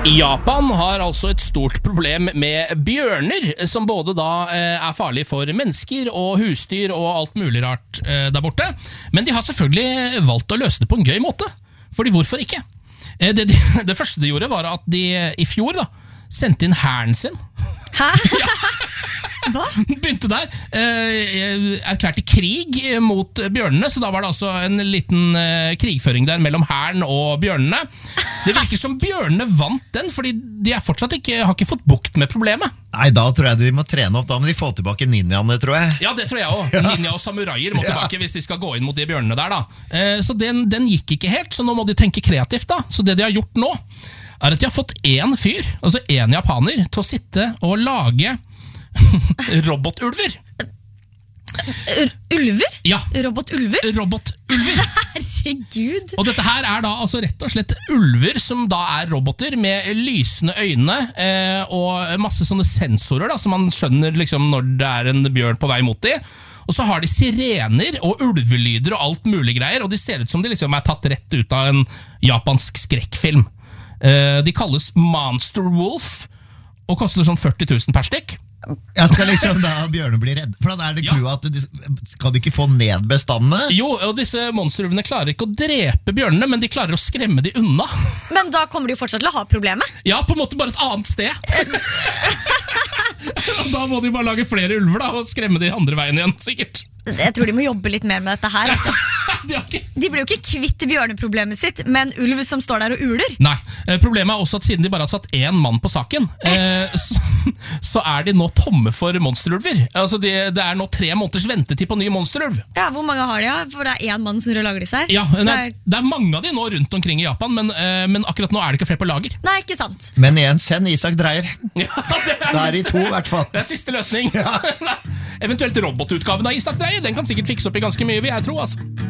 Japan har altså et stort problem med bjørner, som både da er farlig for mennesker og husdyr og alt mulig rart der borte. Men de har selvfølgelig valgt å løse det på en gøy måte, fordi hvorfor ikke? Det første de gjorde var at de i fjor da, sendte inn hæren sin. Hæ? Ja. Hva? Begynte der, erklærte krig mot bjørnene, så da var det altså en liten krigføring der mellom hæren og bjørnene. Det virker som bjørnene vant den, fordi de har ikke fått bukt med problemet. Nei, da tror jeg de må trene opp, da må de få tilbake ninjaene, tror jeg. Ja, det tror jeg også. Ninja og samuraier må tilbake hvis de skal gå inn mot de bjørnene der da. Så den gikk ikke helt, så nå må de tenke kreativt da. Så det de har gjort nå, er at de har fått en fyr, altså en japaner, til å sitte og lage robotulver. Ulver? Ja. Robotulver? Robotulver. Herregud. Og dette her er da altså rett og slett ulver som da er roboter med lysende øyne og masse sånne sensorer da, så man skjønner liksom når det er en bjørn på vei mot dem. Og så har de sirener og ulvelyder og alt mulig greier, og de ser ut som de liksom er tatt rett ut av en japansk skrekkfilm. De kalles Monster Wolf og koster sånn 40 000 per stykk. Jeg skal liksom da bjørne bli redd. For da er det kluet at skal de ikke få ned bestandene? Jo, og disse monsterulvene klarer ikke å drepe bjørnene, men de klarer å skremme de unna. Men da kommer de jo fortsatt til å ha problemet. Ja, på en måte bare et annet sted. Da må de bare lage flere ulver da, og skremme de andre veien igjen, sikkert. Jeg tror de må jobbe litt mer med dette her. Altså. De blir jo ikke kvitt bjørneproblemet sitt, men ulv som står der og uler. Nei, problemet er også at siden de bare har satt én mann på saken, så er de nå tomme for monsterulver. Altså det er nå 3 måneders ventetid på ny monsterulv. Ja, hvor mange har de? For det er 1 mann som lager disse her. Ja, det er mange av de nå rundt omkring i Japan, men akkurat nå er det ikke flere på lager. Nei, ikke sant. Men igjen, send Isak Dreyer. Ja, det er i 2 i hvert fall. Det er siste løsning. Ja. Eventuelt robotutgaven av Isak Dreyer, den kan sikkert fikse opp i ganske mye, vil jeg tro, altså.